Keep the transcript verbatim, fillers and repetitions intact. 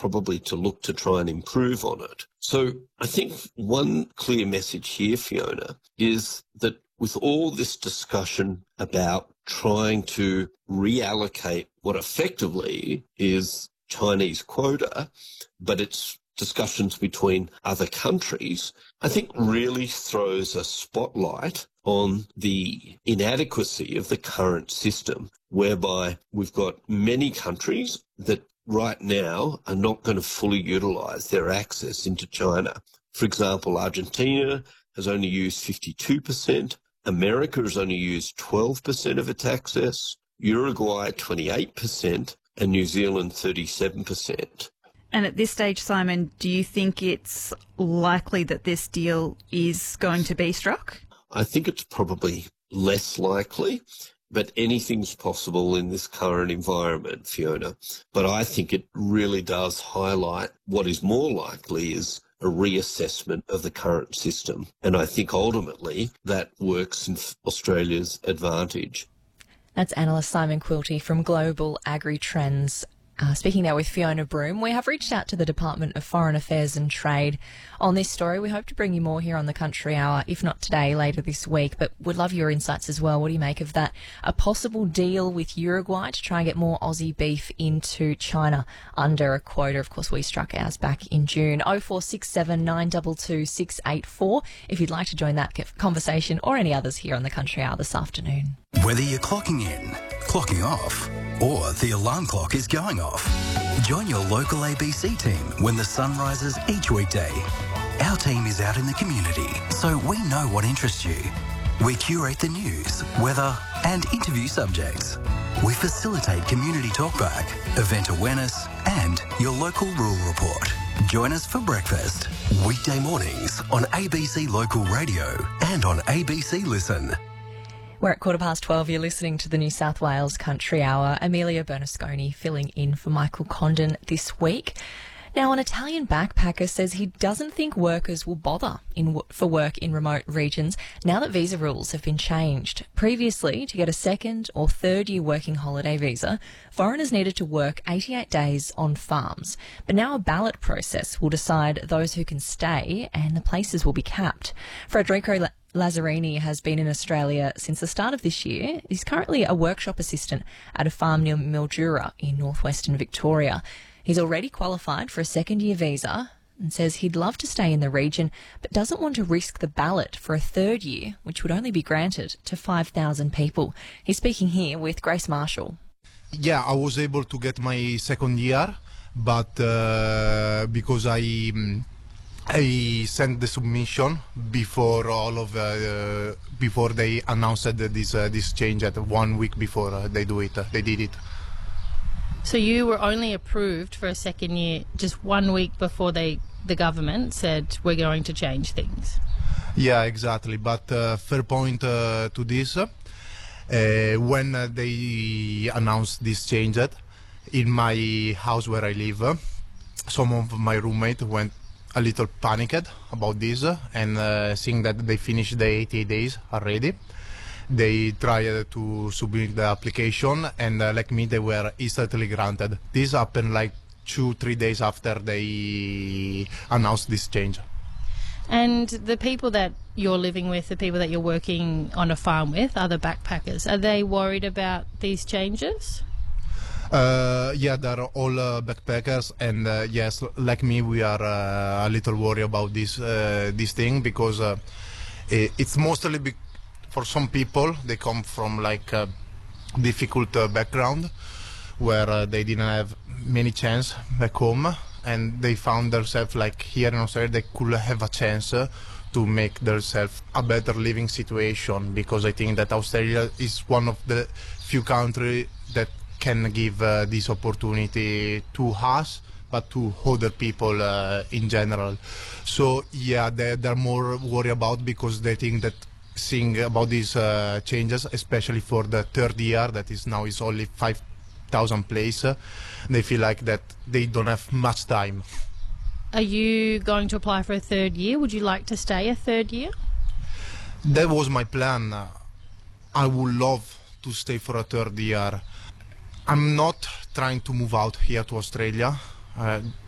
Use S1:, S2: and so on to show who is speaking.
S1: probably to look to try and improve on it. So I think one clear message here, Fiona, is that with all this discussion about trying to reallocate what effectively is Chinese quota, but it's discussions between other countries, I think really throws a spotlight on the inadequacy of the current system, whereby we've got many countries that right now are not going to fully utilise their access into China. For example, Argentina has only used fifty-two percent, America has only used twelve percent of its access, Uruguay twenty-eight percent, and New Zealand thirty-seven percent.
S2: And at this stage, Simon, do you think it's likely that this deal is going to be struck?
S1: I think it's probably less likely, but anything's possible in this current environment, Fiona. But I think it really does highlight what is more likely is a reassessment of the current system. And I think ultimately that works in Australia's advantage.
S3: That's analyst Simon Quilty from Global Agri Trends. Uh, speaking now with Fiona Broome, we have reached out to the Department of Foreign Affairs and Trade on this story. We hope to bring you more here on the Country Hour, if not today, later this week, but would love your insights as well. What do you make of that? A possible deal with Uruguay to try and get more Aussie beef into China under a quota. Of course, we struck ours back in June. oh four six seven, nine two two, six eight four if you'd like to join that conversation or any others here on the Country Hour this afternoon.
S4: Whether you're clocking in, clocking off, or the alarm clock is going off, join your local A B C team when the sun rises each weekday. Our team is out in the community, so we know what interests you. We curate the news, weather, and interview subjects. We facilitate community talkback, event awareness, and your local rural report. Join us for breakfast, weekday mornings on A B C Local Radio and on A B C Listen.
S3: We're at quarter past twelve. You're listening to the New South Wales Country Hour. Amelia Bernasconi filling in for Michael Condon this week. Now, an Italian backpacker says he doesn't think workers will bother in for work in remote regions now that visa rules have been changed. Previously, to get a second or third year working holiday visa, foreigners needed to work eighty-eight days on farms. But now a ballot process will decide those who can stay and the places will be capped. Federico La- Lazzarini has been in Australia since the start of this year. He's currently a workshop assistant at a farm near Mildura in northwestern Victoria. He's already qualified for a second-year visa and says he'd love to stay in the region but doesn't want to risk the ballot for a third year, which would only be granted to five thousand people. He's speaking here with Grace Marshall.
S5: Yeah, I was able to get my second year, but uh, because I... Um, I sent the submission before all of uh, before they announced this uh, this change at one week before uh, they do it. Uh, they did it.
S6: So you were only approved for a second year just one week before they the government said we're going to change things.
S5: Yeah, exactly. But uh, fair point uh, to this. Uh, when uh, they announced this change, uh, in my house where I live, uh, some of my roommates went a little panicked about this, uh, and uh, seeing that they finished the eighty days already, they tried to submit the application, and uh, like me, they were instantly granted. This happened like two, three days after they announced this change.
S6: And the people that you're living with, the people that you're working on a farm with, other backpackers, are they worried about these changes?
S5: Uh, yeah, they're all uh, backpackers, and uh, yes, like me, we are uh, a little worried about this uh, this thing because uh, it's mostly be- for some people they come from like a difficult uh, background where uh, they didn't have many chance back home, and they found themselves like here in Australia they could have a chance uh, to make themselves a better living situation, because I think that Australia is one of the few countries that can give uh, this opportunity to us, but to other people uh, in general. So yeah, they, they're more worried about, because they think that seeing about these uh, changes, especially for the third year, that is now is only five thousand places, uh, they feel like that they don't have much time.
S6: Are you going to apply for a third year? Would you like to stay a third year?
S5: That was my plan. Uh, I would love to stay for a third year. I'm not trying to move out here to Australia. Uh,